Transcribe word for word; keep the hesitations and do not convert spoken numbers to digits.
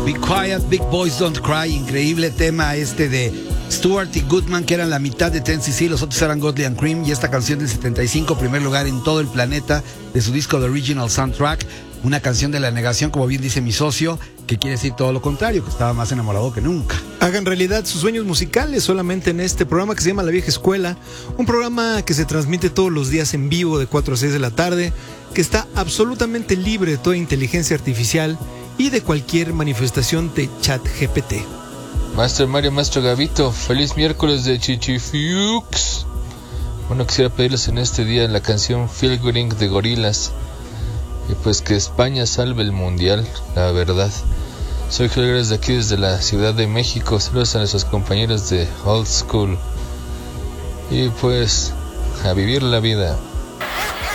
Be Quiet, Big Boys Don't Cry, increíble tema este de Stewart y Goodman, que eran la mitad de Ten C C, los otros eran Godley and Cream, y esta canción del setenta y cinco, primer lugar en todo el planeta de su disco The Original Soundtrack, una canción de la negación, como bien dice mi socio, que quiere decir todo lo contrario, que estaba más enamorado que nunca. Hagan realidad sus sueños musicales solamente en este programa que se llama La Vieja Escuela, un programa que se transmite todos los días en vivo de cuatro a seis de la tarde, que está absolutamente libre de toda inteligencia artificial y de cualquier manifestación de chat G P T. Maestro Mario, Maestro Gavito, feliz miércoles de Chichifiux. Bueno, quisiera pedirles en este día la canción Feel Good Incorporated de Gorillaz. Y pues que España salve el mundial, la verdad. Soy Gil desde aquí, desde la Ciudad de México. Saludos a nuestros compañeros de Old School. Y pues, a vivir la vida.